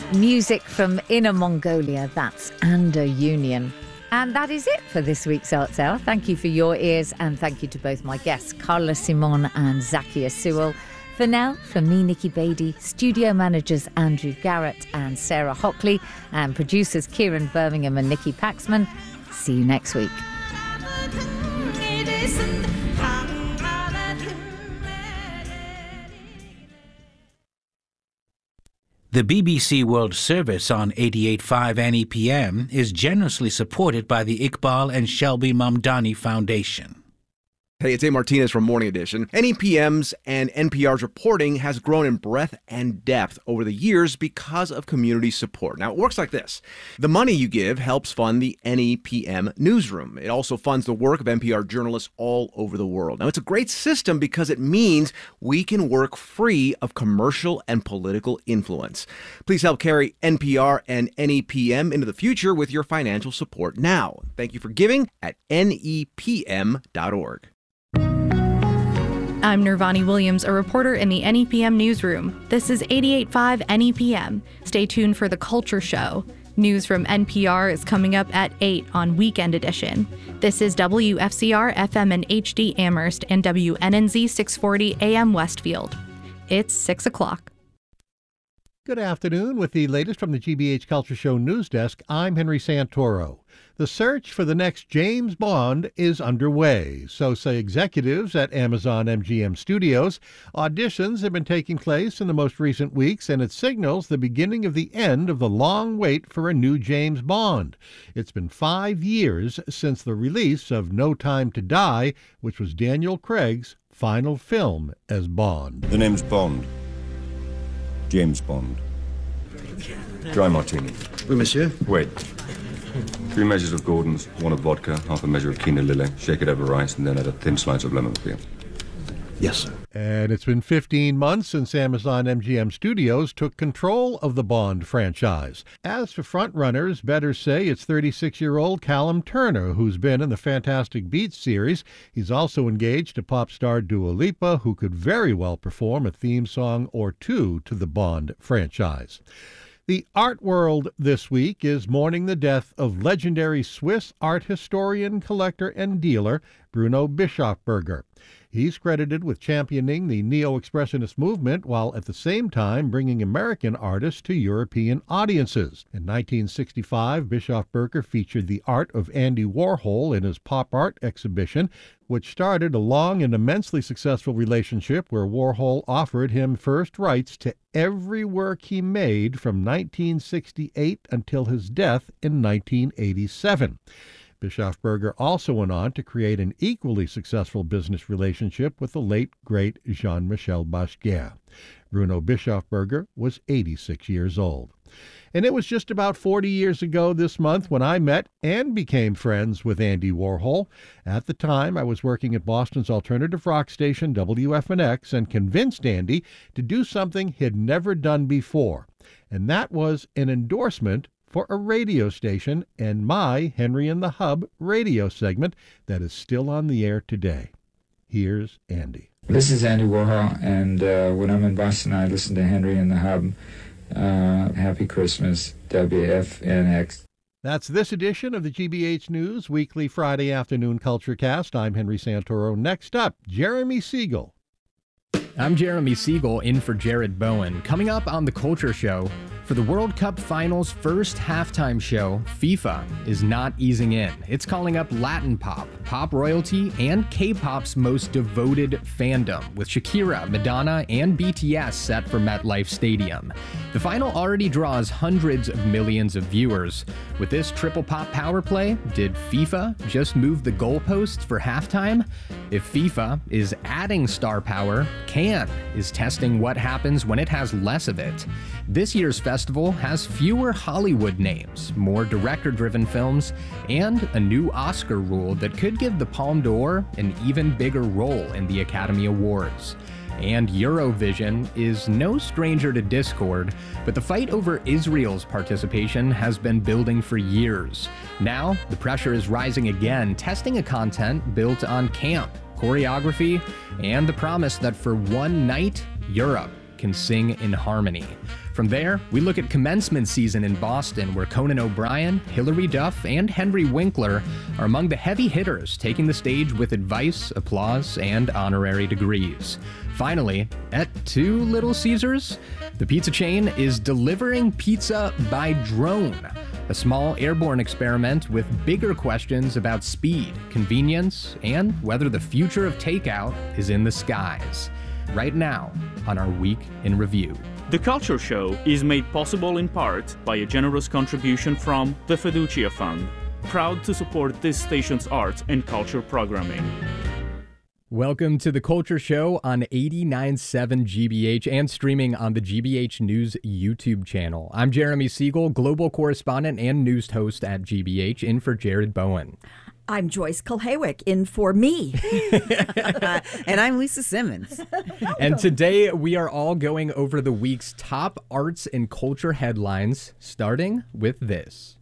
Music from Inner Mongolia, that's Anda Union. And that is it for this week's Arts Hour. Thank you for your ears, and thank you to both my guests, Carla Simon and Zakia Sewell. For now, from me, Nikki Beattie, studio managers Andrew Garrett and Sarah Hockley, and producers Kieran Birmingham and Nikki Paxman, see you next week. The BBC World Service on 88.5 NEPM is generously supported by the Iqbal and Shelby Mamdani Foundation. Hey, it's A. Martinez from Morning Edition. NEPM's and NPR's reporting has grown in breadth and depth over the years because of community support. Now, it works like this. The money you give helps fund the NEPM newsroom. It also funds the work of NPR journalists all over the world. Now, it's a great system because it means we can work free of commercial and political influence. Please help carry NPR and NEPM into the future with your financial support now. Thank you for giving at nepm.org. I'm Nirvani Williams, a reporter in the NEPM newsroom. This is 88.5 NEPM. Stay tuned for The Culture Show. News from NPR is coming up at 8 on Weekend Edition. This is WFCR FM and HD Amherst and WNNZ 640 AM Westfield. It's 6 o'clock. Good afternoon. With the latest from the GBH Culture Show news desk, I'm Henry Santoro. The search for the next James Bond is underway, so say executives at Amazon MGM Studios. Auditions have been taking place in the most recent weeks, and it signals the beginning of the end of the long wait for a new James Bond. It's been 5 years since the release of No Time to Die, which was Daniel Craig's final film as Bond. The name's Bond. James Bond. Dry martini. Oui, monsieur. Wait. 3 measures of Gordon's, 1 of vodka, half a measure of quinoa lily, shake it over rice, and then add a thin slice of lemon peel. Yes, sir. And it's been 15 months since Amazon MGM Studios took control of the Bond franchise. As for frontrunners, better say it's 36-year-old Callum Turner, who's been in the Fantastic Beasts series. He's also engaged to pop star Dua Lipa, who could very well perform a theme song or two to the Bond franchise. The art world this week is mourning the death of legendary Swiss art historian, collector, and dealer Bruno Bischofberger. He's credited with championing the neo-expressionist movement while at the same time bringing American artists to European audiences. In 1965, Bischofberger featured the art of Andy Warhol in his pop art exhibition, which started a long and immensely successful relationship where Warhol offered him first rights to every work he made from 1968 until his death in 1987. Bischofberger also went on to create an equally successful business relationship with the late, great Jean-Michel Basquiat. Bruno Bischofberger was 86 years old. And it was just about 40 years ago this month when I met and became friends with Andy Warhol. At the time, I was working at Boston's alternative rock station, WFNX, and convinced Andy to do something he'd never done before. And that was an endorsement for a radio station and my Henry and the Hub radio segment that is still on the air today. Here's Andy. This is Andy Warhol, and when I'm in Boston, I listen to Henry and the Hub. Happy Christmas, WFNX. That's this edition of the GBH News Weekly Friday Afternoon Culture Cast. I'm Henry Santoro. Next up, Jeremy Siegel. I'm Jeremy Siegel, in for Jared Bowen. Coming up on The Culture Show, for the World Cup Finals' first halftime show, FIFA is not easing in. It's calling up Latin pop, pop royalty, and K-pop's most devoted fandom, with Shakira, Madonna, and BTS set for MetLife Stadium. The final already draws hundreds of millions of viewers. With this triple pop power play, did FIFA just move the goalposts for halftime? If FIFA is adding star power, Cannes is testing what happens when it has less of it. This year's festival has fewer Hollywood names, more director-driven films, and a new Oscar rule that could give the Palme d'Or an even bigger role in the Academy Awards. And Eurovision is no stranger to discord, but the fight over Israel's participation has been building for years. Now, the pressure is rising again, testing a content built on camp, choreography, and the promise that for one night, Europe can sing in harmony. From there, we look at commencement season in Boston, where Conan O'Brien, Hilary Duff, and Henry Winkler are among the heavy hitters taking the stage with advice, applause, and honorary degrees. Finally, at 2 Little Caesars, the pizza chain is delivering pizza by drone, a small airborne experiment with bigger questions about speed, convenience, and whether the future of takeout is in the skies. Right now on our Week in Review. The Culture Show is made possible in part by a generous contribution from the Fiducia Fund, proud to support this station's arts and culture programming. Welcome to The Culture Show on 89.7 GBH and streaming on the GBH News YouTube channel. I'm Jeremy Siegel, global correspondent and news host at GBH, in for Jared Bowen. I'm Joyce Kulhawick, in for me. And I'm Lisa Simmons. And today we are all going over the week's top arts and culture headlines, starting with this.